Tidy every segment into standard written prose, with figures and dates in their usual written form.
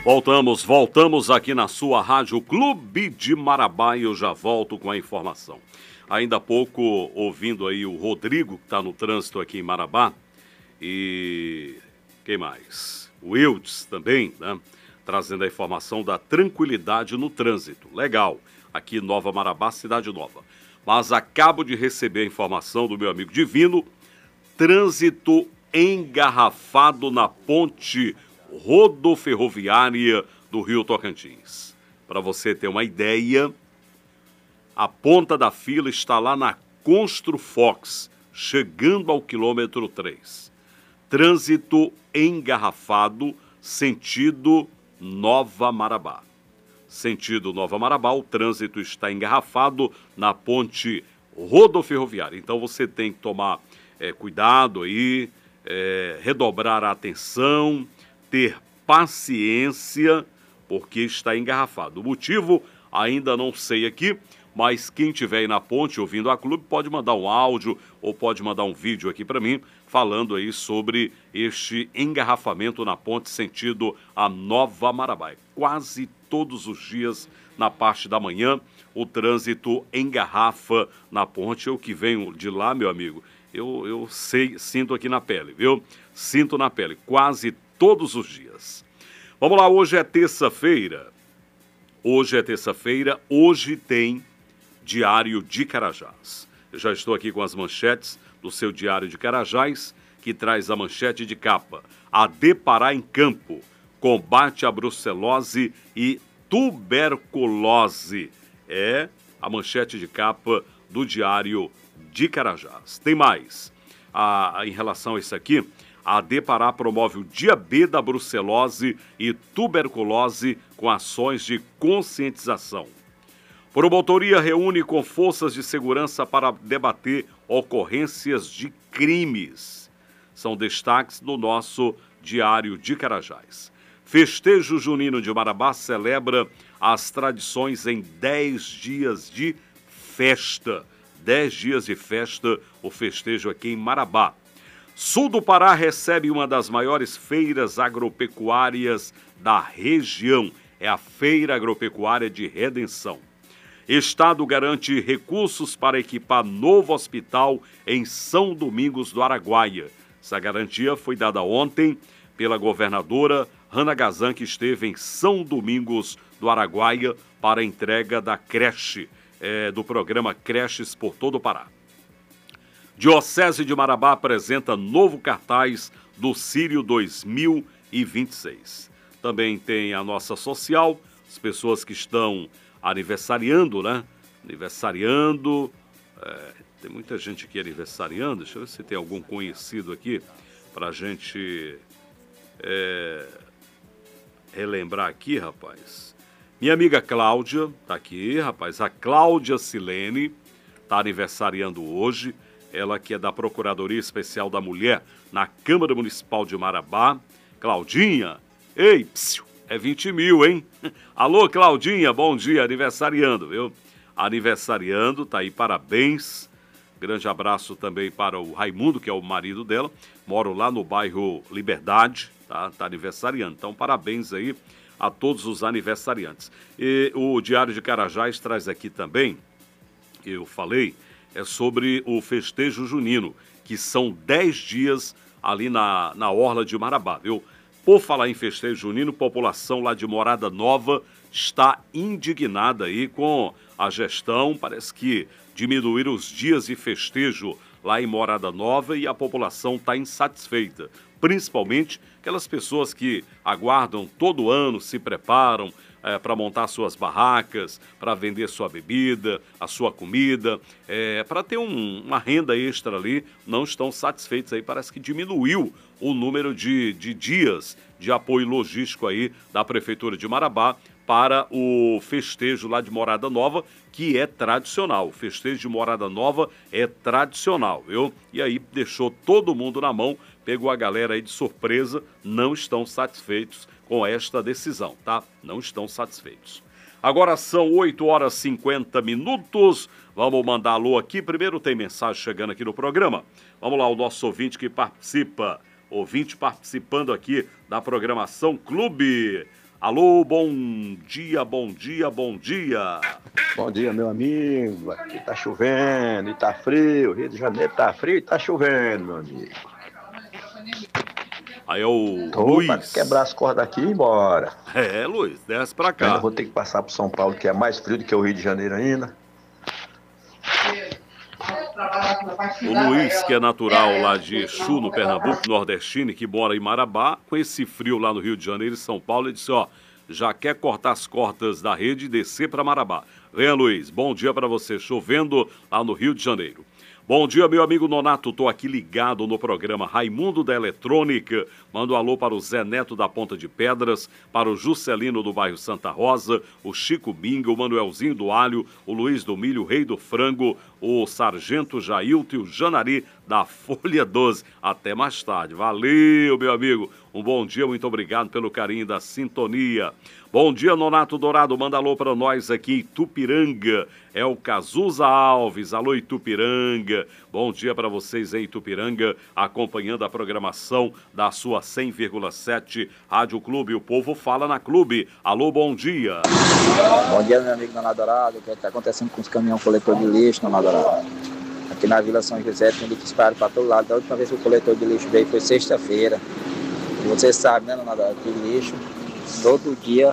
Voltamos aqui na sua rádio Clube de Marabá e eu já volto com a informação. Ainda há pouco, ouvindo aí o Rodrigo, que está no trânsito aqui em Marabá, e quem mais? O Eudes também, né? Trazendo a informação da tranquilidade no trânsito. Legal, aqui em Nova Marabá, Cidade Nova. Mas acabo de receber a informação do meu amigo Divino, trânsito engarrafado na ponte rodoferroviária do Rio Tocantins. Para você ter uma ideia, a ponta da fila está lá na Construfox, chegando ao quilômetro 3. Trânsito engarrafado, sentido Nova Marabá. Sentido Nova Marabá, o trânsito está engarrafado na ponte rodoferroviária. Então você tem que tomar cuidado aí, redobrar a atenção, ter paciência, porque está engarrafado. O motivo ainda não sei aqui, mas quem estiver aí na ponte ouvindo a Clube pode mandar um áudio ou pode mandar um vídeo aqui para mim, falando aí sobre este engarrafamento na ponte sentido a Nova Marabá. Quase todos os dias, na parte da manhã, o trânsito engarrafa na ponte. Eu que venho de lá, meu amigo, eu sinto aqui na pele, viu? Sinto na pele, quase todos os dias. Vamos lá, hoje é terça-feira. Hoje tem Diário de Carajás. Eu já estou aqui com as manchetes do seu Diário de Carajás, que traz a manchete de capa: AD Pará em campo, combate à brucelose e tuberculose. É a manchete de capa do Diário de Carajás. Tem mais. Em relação a isso aqui, a AD Pará promove o Dia B da brucelose e tuberculose com ações de conscientização. Promotoria reúne com forças de segurança para debater ocorrências de crimes. São destaques no nosso Diário de Carajás. Festejo Junino de Marabá celebra as tradições em 10 dias de festa. 10 dias de festa, o festejo aqui em Marabá. Sul do Pará recebe uma das maiores feiras agropecuárias da região. É a Feira Agropecuária de Redenção. Estado garante recursos para equipar novo hospital em São Domingos do Araguaia. Essa garantia foi dada ontem pela governadora Hannah Gazan, que esteve em São Domingos do Araguaia para a entrega da creche, do programa Creches por todo o Pará. Diocese de Marabá apresenta novo cartaz do Sírio 2026. Também tem a nossa social, as pessoas que estão aniversariando, né? Tem muita gente aqui aniversariando. Deixa eu ver se tem algum conhecido aqui para a gente relembrar aqui, rapaz. Minha amiga Cláudia, tá aqui, rapaz. A Cláudia Silene tá aniversariando hoje. Ela que é da Procuradoria Especial da Mulher na Câmara Municipal de Marabá. Claudinha, ei, psiu, é 20 mil, hein? Alô, Claudinha, bom dia, aniversariando, viu? Aniversariando, tá aí, parabéns. Grande abraço também para o Raimundo, que é o marido dela. Moro lá no bairro Liberdade, tá? Tá aniversariando. Então, parabéns aí a todos os aniversariantes. E o Diário de Carajás traz aqui também, eu falei, sobre o festejo junino, que são 10 dias ali na Orla de Marabá, viu? Por falar em festejo junino, população lá de Morada Nova está indignada aí com a gestão. Parece que diminuíram os dias de festejo lá em Morada Nova e a população está insatisfeita. Principalmente aquelas pessoas que aguardam todo ano, se preparam para montar suas barracas, para vender sua bebida, a sua comida, para ter uma renda extra ali, não estão satisfeitos aí. Parece que diminuiu o número de dias de apoio logístico aí da Prefeitura de Marabá para o festejo lá de Morada Nova, que é tradicional. O festejo de Morada Nova é tradicional, viu? E aí deixou todo mundo na mão, pegou a galera aí de surpresa, não estão satisfeitos com esta decisão, tá? Não estão satisfeitos. Agora são 8h50. Vamos mandar alô aqui. Primeiro tem mensagem chegando aqui no programa. Vamos lá, o nosso ouvinte que participa. Ouvinte participando aqui da programação Clube. Alô, bom dia, bom dia, bom dia. Bom dia, meu amigo. Aqui tá chovendo e tá frio. Rio de Janeiro tá frio e tá chovendo, meu amigo. Aí é o Tô pra Luiz. quebrar as cordas aqui e ir embora. Luiz, desce pra Eu ainda cá. vou ter que passar pro São Paulo, que é mais frio do que o Rio de Janeiro ainda. O Luiz, que é natural lá de Exu, no Pernambuco, nordestino, e que mora em Marabá, com esse frio lá no Rio de Janeiro e São Paulo, ele disse, ó, já quer cortar as cordas da rede e descer para Marabá. Venha, Luiz, bom dia para você, chovendo lá no Rio de Janeiro. Bom dia, meu amigo Nonato, tô aqui ligado no programa Raimundo da Eletrônica. Mando um alô para o Zé Neto da Ponta de Pedras, para o Juscelino do bairro Santa Rosa, o Chico Binga, o Manuelzinho do Alho, o Luiz do Milho, o Rei do Frango, o Sargento Jailton e o Janari da Folha 12. Até mais tarde. Valeu, meu amigo. Um bom dia, muito obrigado pelo carinho da sintonia. Bom dia, Nonato Dourado. Manda alô para nós aqui em Itupiranga. É o Cazuza Alves. Alô, Itupiranga. Bom dia para vocês em Itupiranga, acompanhando a programação da sua 100,7 Rádio Clube. O povo fala na Clube. Alô, bom dia. Bom dia, meu amigo Nonato Dourado. O que está acontecendo com os caminhões coletor de lixo, Nonato Dourado? Aqui na Vila São José tem lixo espalhado para todo lado. Da última vez que o coletor de lixo veio foi sexta-feira. E você sabe, né, Nonato Dourado, que lixo todo dia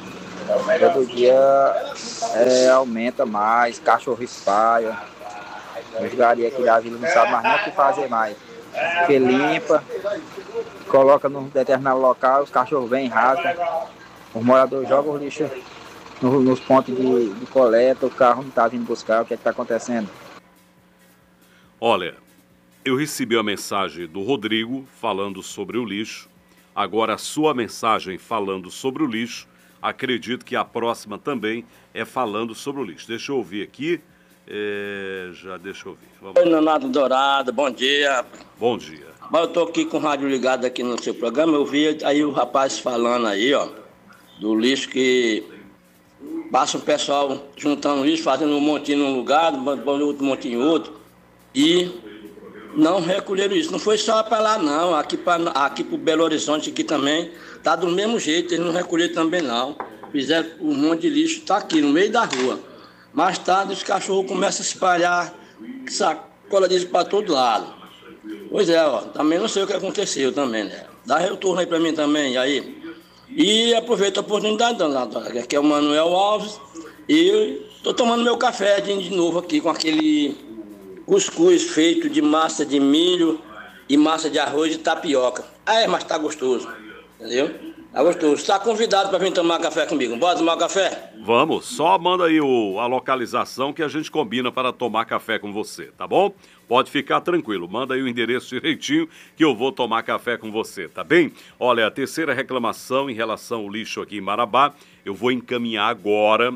aumenta mais, cachorro espalha. Os gari aqui da vila não sabem mais nem o que fazer mais. Porque limpa, coloca num determinado local, os cachorros vêm, rasgam. Os moradores jogam o lixo nos pontos de coleta, o carro não está vindo buscar. O que é que está acontecendo? Olha, eu recebi a mensagem do Rodrigo falando sobre o lixo. Agora a sua mensagem falando sobre o lixo, acredito que a próxima também é falando sobre o lixo. Deixa eu ouvir aqui. Deixa eu ouvir. Oi, Nonato Dourado, bom dia. Bom dia. Eu estou aqui com o rádio ligado aqui no seu programa. Eu vi aí o rapaz falando aí, ó, do lixo que passa o pessoal juntando lixo, fazendo um montinho num lugar, outro montinho em outro, e não recolheram isso. Não foi só para lá, não. Aqui para o Belo Horizonte aqui também tá do mesmo jeito. Eles não recolheram também, não. Fizeram um monte de lixo, tá aqui no meio da rua. Mais tarde os cachorros começam a espalhar sacola disso para todo lado. Pois é, ó, também não sei o que aconteceu também, né? Dá retorno aí para mim também, aí. E aproveito a oportunidade, que é o Manuel Alves, e estou tomando meu café de novo aqui com aquele cuscuz feito de massa de milho e massa de arroz e tapioca. Mas tá gostoso, entendeu? Tá gostoso. Está convidado para vir tomar café comigo. Bora tomar café? Vamos, só manda aí a localização que a gente combina para tomar café com você, tá bom? Pode ficar tranquilo, manda aí o endereço direitinho que eu vou tomar café com você, tá bem? Olha, a terceira reclamação em relação ao lixo aqui em Marabá, eu vou encaminhar agora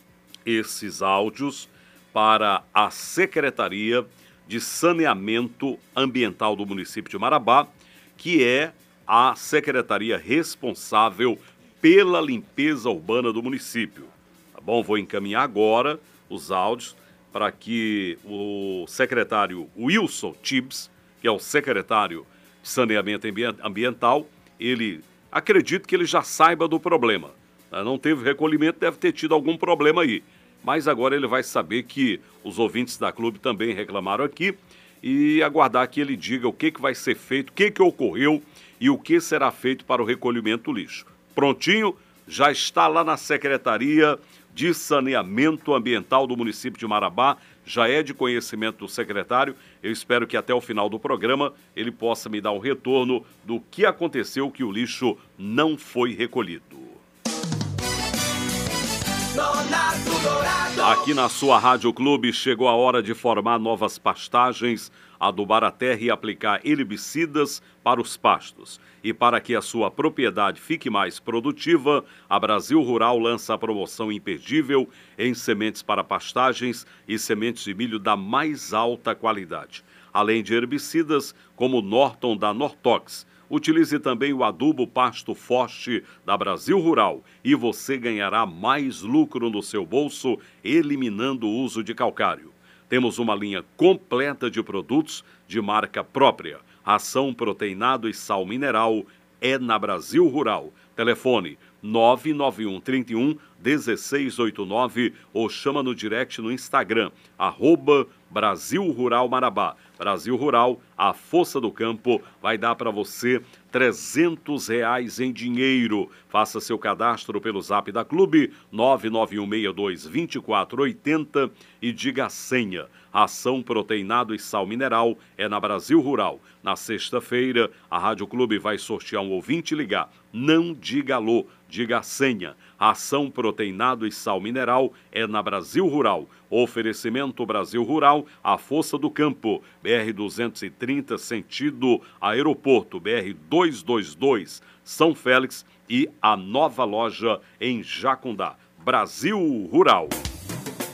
esses áudios para a Secretaria de Saneamento Ambiental do município de Marabá, que é a secretaria responsável pela limpeza urbana do município. Tá bom? Vou encaminhar agora os áudios para que o secretário Wilson Tibbs, que é o secretário de Saneamento Ambiental, acredito que ele já saiba do problema. Não teve recolhimento, deve ter tido algum problema aí. Mas agora ele vai saber que os ouvintes da Clube também reclamaram aqui e aguardar que ele diga o que vai ser feito, o que ocorreu e o que será feito para o recolhimento do lixo. Prontinho, já está lá na Secretaria de Saneamento Ambiental do município de Marabá, já é de conhecimento do secretário. Eu espero que até o final do programa ele possa me dar um retorno do que aconteceu, que o lixo não foi recolhido. Aqui na sua Rádio Clube chegou a hora de formar novas pastagens, adubar a terra e aplicar herbicidas para os pastos. E para que a sua propriedade fique mais produtiva, a Brasil Rural lança a promoção imperdível em sementes para pastagens e sementes de milho da mais alta qualidade. Além de herbicidas como o Norton da Nortox. Utilize também o adubo Pasto Forte da Brasil Rural e você ganhará mais lucro no seu bolso, eliminando o uso de calcário. Temos uma linha completa de produtos de marca própria, ração, proteinado e sal mineral é na Brasil Rural. Telefone 99131 1689 ou chama no direct no Instagram, @Brasil Rural Marabá. Brasil Rural, a força do campo, vai dar para você R$300 em dinheiro. Faça seu cadastro pelo zap da Clube 991622480 e diga a senha. Ação Proteinado e Sal Mineral é na Brasil Rural. Na sexta-feira, a Rádio Clube vai sortear um ouvinte ligar. Não diga alô, diga a senha. Ação Proteinado e Sal Mineral é na Brasil Rural. Oferecimento Brasil Rural, a força do campo. BR-230, sentido aeroporto. BR-222, São Félix e a nova loja em Jacundá. Brasil Rural.